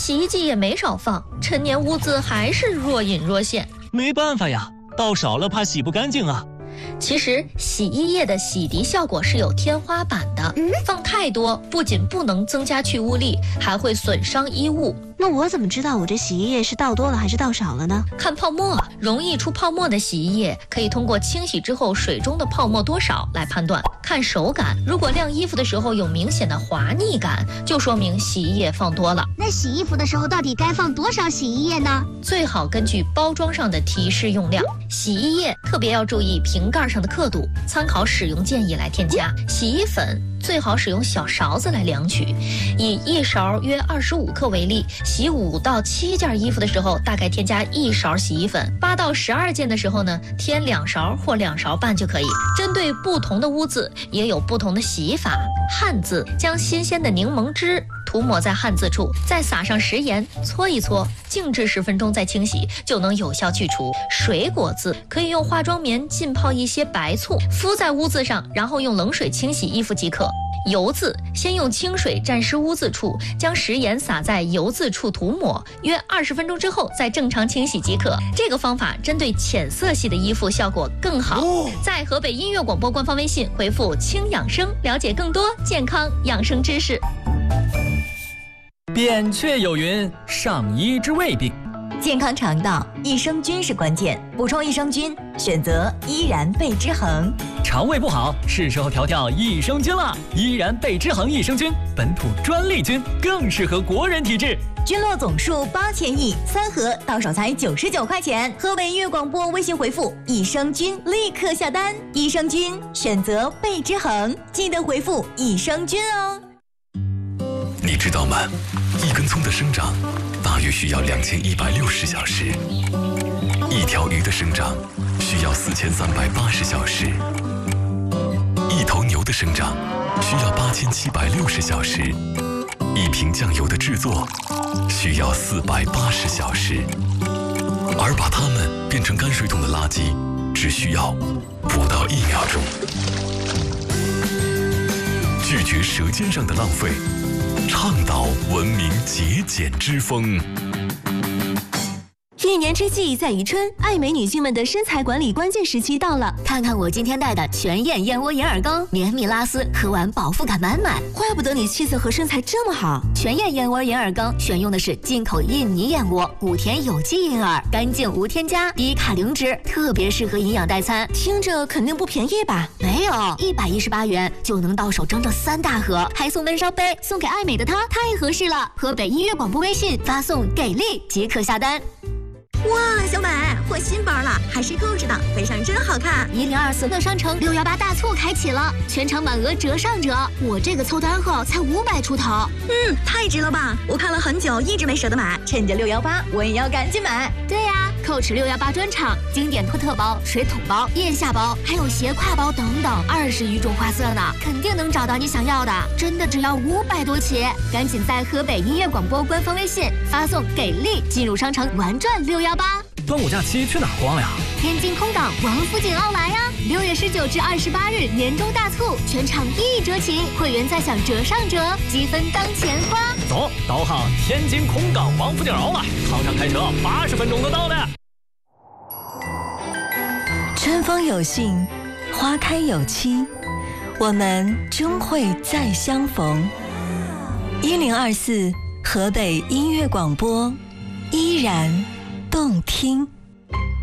洗衣机也没少放，陈年污渍还是若隐若现。 没办法呀，倒少了怕洗不干净啊。 其实洗衣液的洗涤效果是有天花板的，放太多不仅不能增加去污力，还会损伤衣物。 那我怎么知道我这洗衣液是倒多了还是倒少了呢？ 看泡沫，容易出泡沫的洗衣液可以通过清洗之后水中的泡沫多少来判断。看手感，如果晾衣服的时候有明显的滑腻感，就说明洗衣液放多了。 那洗衣服的时候到底该放多少洗衣液呢？ 最好根据包装上的提示用量。洗衣液特别要注意瓶盖上的刻度，参考使用建议来添加。洗衣粉最好使用小勺子来量取，以1勺约25克为例，洗5到7件衣服的时候，大概添加1勺洗衣粉；8到12件的时候呢，添2勺或2勺半就可以。针对不同的污渍，也有不同的洗法。汗渍，将新鲜的柠檬汁涂抹在汗渍处，再撒上食盐，搓一搓，静置10分钟再清洗，就能有效去除。水果渍可以用化妆棉浸泡一些白醋，敷在污渍上，然后用冷水清洗衣服即可。油渍，先用清水沾湿污渍处，将食盐撒在油渍处涂抹，约20分钟之后再正常清洗即可。这个方法针对浅色系的衣服效果更好。在河北音乐广播官方微信回复“轻养生”，了解更多健康养生知识。 扁鹊有云：上医之未病。 健康肠道，益生菌是关键，补充益生菌，选择依然贝之恒。 肠胃不好，是时候调调益生菌了。依然贝之恒益生菌，本土专利菌，更适合国人体质。 菌落总数8000亿，3盒到手才99块钱。河北音乐广播微信回复“益生菌”立刻下单。益生菌选择贝之恒，记得回复“益生菌”哦。 你知道吗？一根葱的生长大约需要2160小时，一条鱼的生长需要4380小时，一头牛的生长需要8760小时，一瓶酱油的制作需要480小时，而把它们变成泔水桶的垃圾只需要不到1秒钟。拒绝舌尖上的浪费，倡导文明节俭之风。 一年之计在于春，爱美女性们的身材管理关键时期到了。 看看我今天带的全燕燕窝银耳羹，绵密拉丝，喝完饱腹感满满。 怪不得你气色和身材这么好。 全燕燕窝银耳羹选用的是进口印尼燕窝，谷田有机银耳，干净无添加，低卡零脂，特别适合营养代餐。 听着肯定不便宜吧？ 没有，118元就能到手整整3大盒，还送温烧杯，送给爱美的她，太合适了。河北音乐广播微信发送“给力”即可下单。 哇，小美，换新包了，还是购置的，背上真好看。 1024乐商城618大促开启了，全场满额折上折，我这个凑单后才500出头。 太值了吧！我看了很久，一直没舍得买，趁着618，我也要赶紧买。 对呀，Coach 618专场，经典托特包、水桶包、腋下包，还有斜挎包等等，20余种花色呢，肯定能找到你想要的。真的只要500多起，赶紧在河北音乐广播官方微信发送“给力”，进入商城玩转618。 端午假期去哪儿逛呀？ 天津空港王府井奥莱呀！6月19至28日年终大促，全场1折起，会员再享折上折，积分当钱花。 走，导航天津空港王府井奥莱，航上开车80分钟就到了。 春风有信，花开有期，我们终会再相逢。1024河北音乐广播，依然动听。